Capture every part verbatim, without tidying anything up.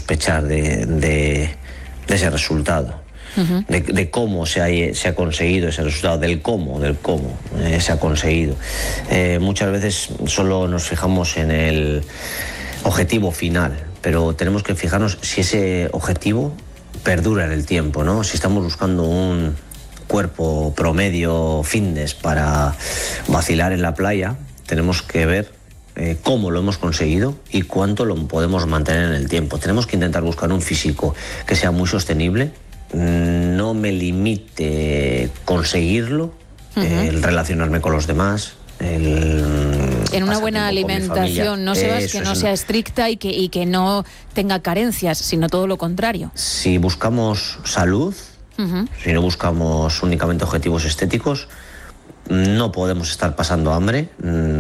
sospechar de, de, de ese resultado. Uh-huh. De, de cómo se ha, se ha conseguido ese resultado, del cómo, del cómo eh, se ha conseguido. Eh, muchas veces solo nos fijamos en el objetivo final, pero tenemos que fijarnos si ese objetivo perdura en el tiempo, ¿no? Si estamos buscando un cuerpo promedio fitness para vacilar en la playa, tenemos que ver eh, cómo lo hemos conseguido y cuánto lo podemos mantener en el tiempo. Tenemos que intentar buscar un físico que sea muy sostenible, no me limite conseguirlo, uh-huh. el relacionarme con los demás, el en una buena alimentación, no Sebas, que no sea estricta y que, y que no tenga carencias, sino todo lo contrario. Si buscamos salud, uh-huh. si no buscamos únicamente objetivos estéticos, no podemos estar pasando hambre.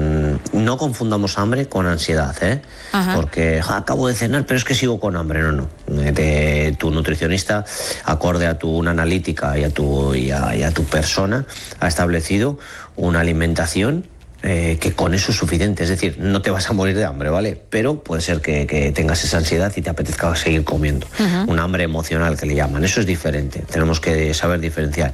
No confundamos hambre con ansiedad, ¿eh? Porque ja, acabo de cenar, pero es que sigo con hambre. No, no. De, tu nutricionista, acorde a tu una analítica y a tu, y a, y a tu persona, ha establecido una alimentación Eh, que con eso es suficiente, es decir, no te vas a morir de hambre, ¿vale? Pero puede ser que, que tengas esa ansiedad y te apetezca seguir comiendo. Uh-huh. Un hambre emocional que le llaman, eso es diferente, tenemos que saber diferenciar,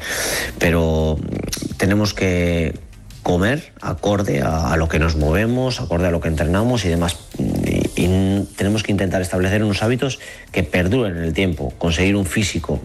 pero tenemos que comer acorde a, a lo que nos movemos, acorde a lo que entrenamos y demás, y, y tenemos que intentar establecer unos hábitos que perduren en el tiempo, conseguir un físico,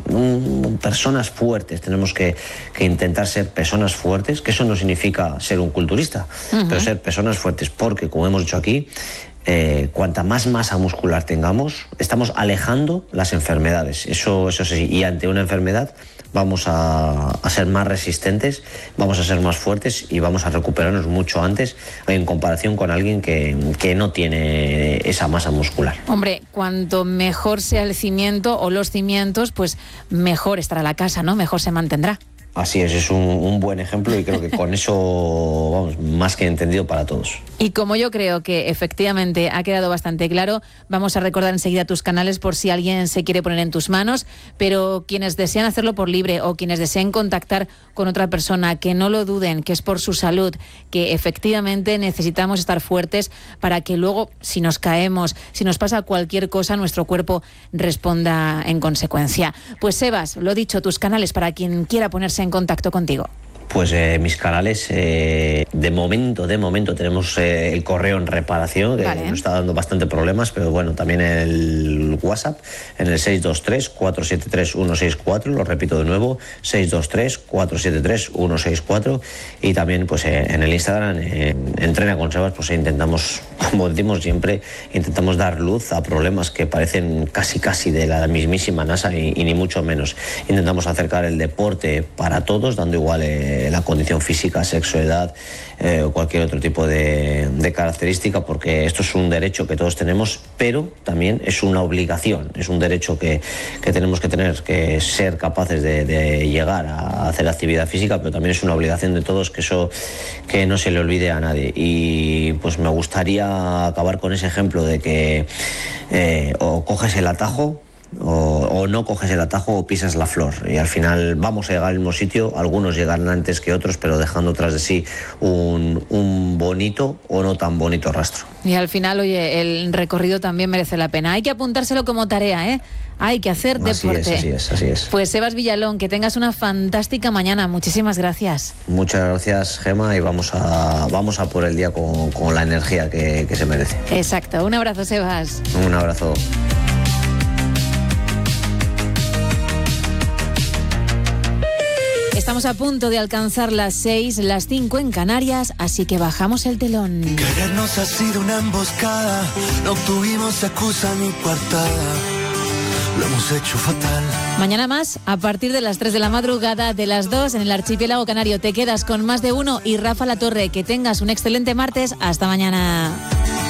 un, personas fuertes, tenemos que, que intentar ser personas fuertes, que eso no significa ser un culturista, uh-huh. pero ser personas fuertes, porque como hemos dicho aquí, Eh, cuanta más masa muscular tengamos, estamos alejando las enfermedades. Eso, eso sí, y ante una enfermedad vamos a, a ser más resistentes, vamos a ser más fuertes y vamos a recuperarnos mucho antes en comparación con alguien que, que no tiene esa masa muscular. Hombre, cuanto mejor sea el cimiento o los cimientos, pues mejor estará la casa, ¿no? Mejor se mantendrá. Así es, es un, un buen ejemplo y creo que con eso, vamos, más que entendido para todos. Y como yo creo que efectivamente ha quedado bastante claro, vamos a recordar enseguida tus canales por si alguien se quiere poner en tus manos, pero quienes desean hacerlo por libre o quienes deseen contactar con otra persona, que no lo duden, que es por su salud, que efectivamente necesitamos estar fuertes para que luego, si nos caemos, si nos pasa cualquier cosa, nuestro cuerpo responda en consecuencia. Pues Sebas, lo dicho, tus canales para quien quiera ponerse en contacto contigo. Pues eh, mis canales, eh, de momento, de momento tenemos eh, el correo en reparación, que vale. nos está dando bastante problemas, pero bueno, también el WhatsApp, en el seis dos tres, cuatro siete tres, uno seis cuatro, lo repito de nuevo, seis dos tres, cuatro siete tres, uno seis cuatro, y también pues eh, en el Instagram, eh, Entrena con Sebas, pues intentamos, como decimos siempre, intentamos dar luz a problemas que parecen casi casi de la mismísima NASA y, y ni mucho menos. Intentamos acercar el deporte para todos, dando igual eh, la condición física, sexo, edad eh, o cualquier otro tipo de, de característica, porque esto es un derecho que todos tenemos, pero también es una obligación, es un derecho que, que tenemos que tener, que ser capaces de, de llegar a hacer actividad física, pero también es una obligación de todos, que eso que no se le olvide a nadie. Y pues me gustaría acabar con ese ejemplo de que eh, o coges el atajo O, o no coges el atajo o pisas la flor, y al final vamos a llegar al mismo sitio, algunos llegarán antes que otros, pero dejando tras de sí un, un bonito o no tan bonito rastro. Y al final, oye, el recorrido también merece la pena, hay que apuntárselo como tarea, ¿eh? Hay que hacer deporte. Así es, así es, así es. Pues Sebas Villalón, que tengas una fantástica mañana, muchísimas gracias. Muchas gracias, Gema, y vamos a, vamos a por el día con, con la energía que, que se merece. Exacto, un abrazo, Sebas. Un abrazo. Estamos a punto de alcanzar las seis, las cinco en Canarias, así que bajamos el telón. Querernos ha sido una emboscada, no tuvimos excusa ni coartada, lo hemos hecho fatal. Mañana más, a partir de las tres de la madrugada, de las dos en el archipiélago canario. Te quedas con Más de Uno y Rafa La Torre. Que tengas un excelente martes. Hasta mañana.